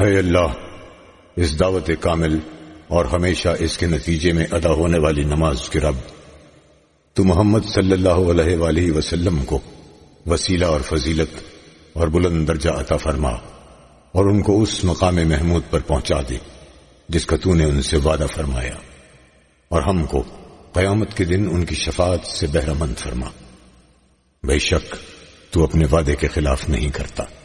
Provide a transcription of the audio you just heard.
है अल्लाह, इस दावत कामिल और हमेशा इसके नतीजे में अदा होने वाली नमाज के रब, तू मोहम्मद सल्लल्लाहु अलैहि वसल्लम को वसीला और फजीलत और बुलंद दर्जा अता फरमा और उनको उस मकाम महमूद पर पहुंचा दे जिसका तूने उनसे वादा फरमाया, और हमको कयामत के दिन उनकी शफाअत से बहरामंद फरमा। बेशक तू अपने वादे के खिलाफ नहीं करता।